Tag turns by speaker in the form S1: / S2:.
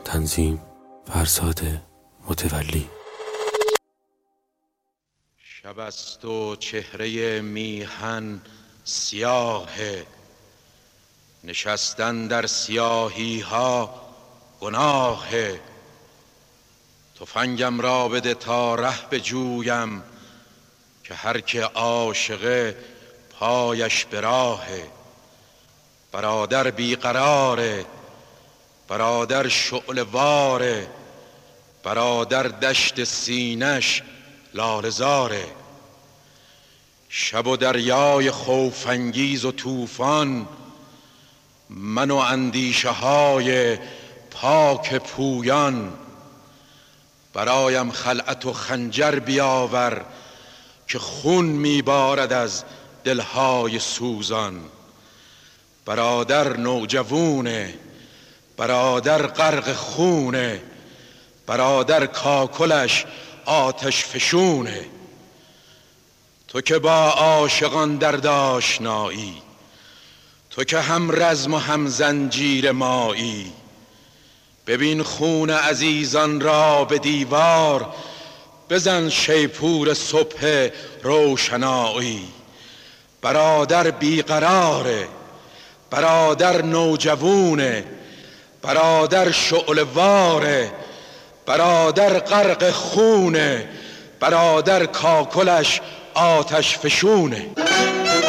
S1: تنظیم فرزاد متولی.
S2: شب است و چهره میهن سیاهه، نشستن در سیاهی ها گناهه. تفنگم را بده تا ره بجویم، که هر که عاشقه پایش به راهه. برادر بیقراره، برادر شعله واره، برادر دشت سینش لاله‌زاره. شب و دریای خوف‌انگیز و طوفان، من و اندیشه های پاک پویان. برایم خلعت و خنجر بیاور، که خون میبارد از دلهای سوزان. برادر نوجوونه، برادر غرق خونه، برادر کاکلش آتش فشونه. تو که با عاشقان در آشنایی، تو که هم رزم و هم زنجیر مایی. ببین خون عزیزان را به دیوار، بزن شیپور صبح روشنایی. برادر بیقراره، برادر نوجوونه، برادر شعله واره، برادر غرق خونه، برادر کاکلش آتش فشونه.